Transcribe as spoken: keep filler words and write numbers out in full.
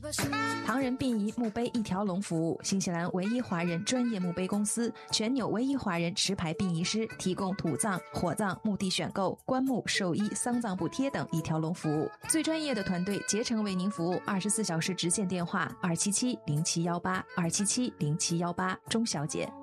唐人殡仪墓碑一条龙服务，新西兰唯一华人专业墓碑公司，全纽唯一华人持牌殡仪师，提供土葬、火葬、墓地选购、棺木、寿衣、丧葬补贴等一条龙服务。最专业的团队竭诚为您服务，二十四小时直线电话二七七零七一八二七七零七一八，钟小姐。